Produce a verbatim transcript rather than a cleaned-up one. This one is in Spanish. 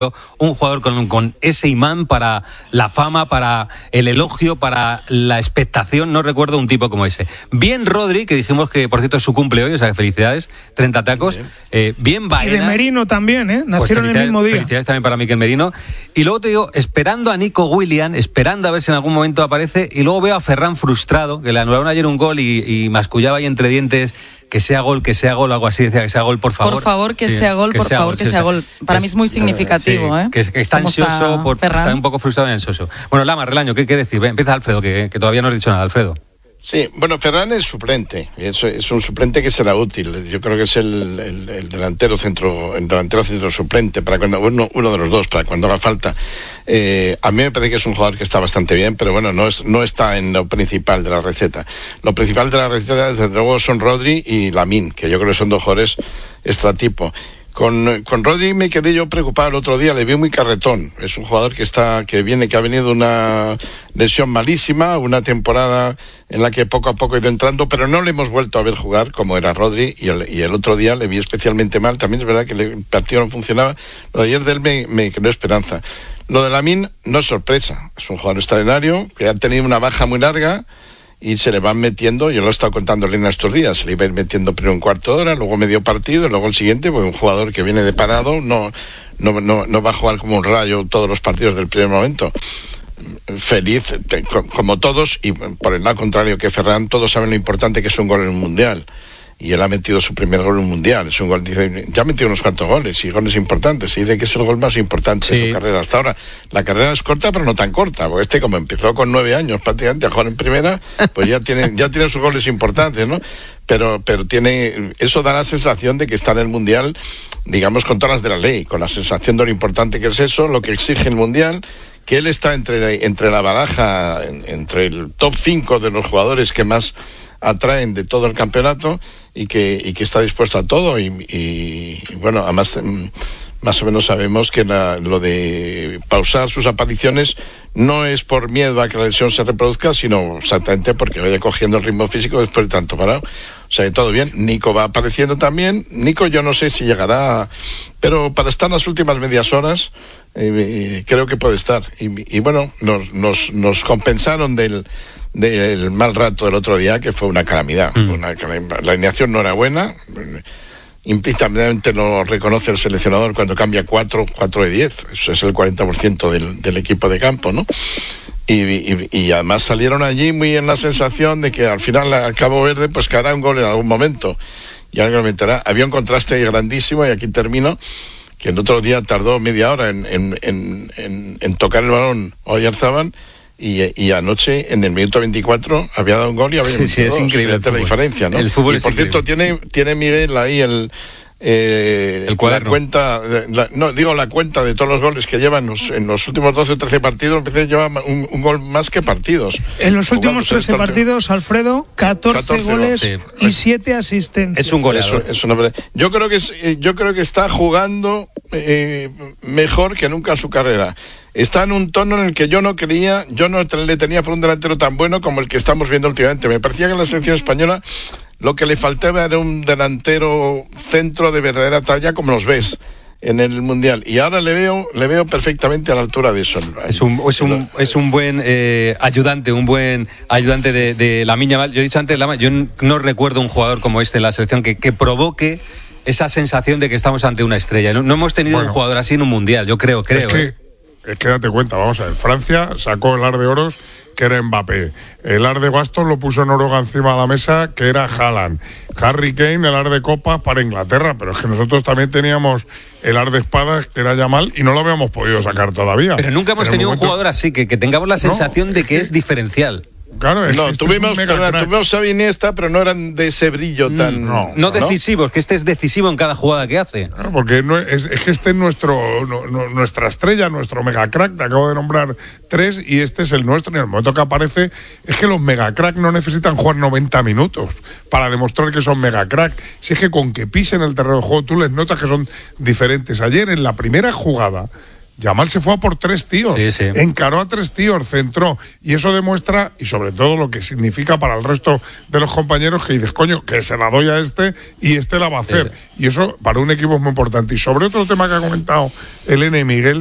un jugador con, con ese imán para la fama, para el elogio, para la expectación. No recuerdo un tipo como ese. Bien Rodri, que dijimos que por cierto es su cumple hoy, o sea que felicidades, treinta tacos. Bien, eh, bien Baena. Y de Merino también, ¿eh? Nacieron pues el mismo día. Felicidades también para Mikel Merino. Y luego te digo, esperando a Nico Williams, esperando a ver si en algún momento aparece, y luego veo a Ferran frustrado, que le anularon ayer un gol y, y mascullaba ahí entre dientes. Que sea gol, que sea gol, algo así, decía que sea gol, por favor. Por favor, que sí, sea gol, que por sea favor, gol, que sí, sea gol. Para es, mí es muy significativo, sí, ¿eh? Que, que está ansioso, está, por, está un poco frustrado y ansioso. Bueno, Lama, Relaño, ¿qué, qué decir? Ven, empieza Alfredo, que, que todavía no has dicho nada, Alfredo. Sí, bueno, Ferran es suplente, es, es un suplente que será útil. Yo creo que es el, el, el delantero centro, el delantero centro suplente para cuando uno, uno de los dos para cuando haga falta. Eh, a mí me parece que es un jugador que está bastante bien, pero bueno, no es, no está en lo principal de la receta. Lo principal de la receta, desde luego, son Rodri y Lamine, que yo creo que son dos jugadores extratipo. Con, con Rodri me quedé yo preocupado el otro día, le vi muy carretón. Es un jugador que está, que viene, que ha venido de una lesión malísima, una temporada en la que poco a poco ha ido entrando, pero no le hemos vuelto a ver jugar como era Rodri, y el, y el otro día le vi especialmente mal. También es verdad que el partido no funcionaba. Lo de ayer de él me, me creó esperanza. Lo de Lamine no es sorpresa, es un jugador extraordinario que ha tenido una baja muy larga y se le van metiendo, yo lo he estado contando en estos días, se le iba a ir metiendo primero un cuarto de hora, luego medio partido, luego el siguiente, pues un jugador que viene de parado no, no, no, no va a jugar como un rayo todos los partidos del primer momento. Feliz, como todos, y por el lado contrario que Ferran, todos saben lo importante que es un gol en un mundial. Y él ha metido su primer gol en un mundial. Es un gol, dice, ya ha metido unos cuantos goles y goles importantes. Se dice que es el gol más importante sí. de su carrera hasta ahora. La carrera es corta, pero no tan corta, porque este, como empezó con nueve años prácticamente a jugar en primera, pues ya tiene, ya tiene sus goles importantes, ¿no? Pero, pero tiene, eso da la sensación de que está en el mundial, digamos, con todas las de la ley, con la sensación de lo importante que es eso, lo que exige el mundial, que él está entre, entre la baraja, entre el top cinco de los jugadores que más atraen de todo el campeonato y que y que está dispuesto a todo y, y, y bueno, además más o menos sabemos que la, lo de pausar sus apariciones no es por miedo a que la lesión se reproduzca, sino exactamente porque vaya cogiendo el ritmo físico después de tanto parado. O sea, todo bien. Nico va apareciendo también. Nico yo no sé si llegará, pero para estar en las últimas medias horas eh, creo que puede estar. Y, y bueno, nos, nos, nos compensaron del del mal rato del otro día, que fue una calamidad. Mm. Una, la alineación no era buena, implícitamente lo reconoce el seleccionador cuando cambia cuatro de diez, eso es el cuarenta por ciento del, del equipo de campo, ¿no? Y, y, y además salieron allí muy en la sensación de que al final al Cabo Verde pues caerá un gol en algún momento, y alguien me meterá. Había un contraste grandísimo, y aquí termino, que el otro día tardó media hora en, en, en, en, en tocar el balón Oyarzabal, Y, y anoche, en el minuto veinticuatro, había dado un gol y había sí, sí, es increíble la diferencia, ¿no? El fútbol y por cierto, tiene, tiene Miguel ahí el... Eh, el cuaderno. La cuenta, la, no, digo la cuenta de todos los goles que llevan los, en los últimos doce o trece partidos. Empecé a llevar un, un gol más que partidos. En los últimos trece partidos, Alfredo, catorce, catorce goles sí. y siete asistencias. Es un goleador. Es, es una, yo creo que es, yo creo que está jugando eh, mejor que nunca en su carrera. Está en un tono en el que yo no creía, yo no le tenía por un delantero tan bueno como el que estamos viendo últimamente. Me parecía que en la selección española lo que le faltaba era un delantero centro de verdadera talla, como los ves en el Mundial. Y ahora le veo le veo perfectamente a la altura de eso. Es un, es un, es un buen eh, ayudante, un buen ayudante de, de Lamine Yamal. Yo he dicho antes, Lama, yo no recuerdo un jugador como este en la selección que, que provoque esa sensación de que estamos ante una estrella. No, no hemos tenido bueno, un jugador así en un Mundial, yo creo, creo. Es que, ¿eh? es que date cuenta, vamos a ver, Francia sacó el ar de oros, que era Mbappé. El ar de bastos lo puso Noruega encima de la mesa, que era Haaland. Harry Kane, el ar de copas para Inglaterra, pero es que nosotros también teníamos el ar de espadas, que era Yamal, y no lo habíamos podido sacar todavía. Pero nunca hemos tenido momento... un jugador así, que, que tengamos la sensación no, de que es, es diferencial. Claro, es, no, este tuvimos, es tuvimos a Iniesta, pero no eran de ese brillo tan... No, no decisivos, ¿no? Que este es decisivo en cada jugada que hace. Claro, porque no, es, es que este es nuestro, no, no, nuestra estrella, nuestro megacrack. Te acabo de nombrar tres y este es el nuestro. Y en el momento que aparece, es que los megacrack no necesitan jugar noventa minutos para demostrar que son megacrack. Si es que con que pisen el terreno de juego, tú les notas que son diferentes. Ayer, en la primera jugada Yamal se fue a por tres tíos, sí, sí. encaró a tres tíos, centró, y eso demuestra, y sobre todo lo que significa para el resto de los compañeros, que dices, coño, que se la doy a este y este la va a hacer. Sí. Y eso para un equipo es muy importante. Y sobre otro tema que ha comentado Elena y Miguel,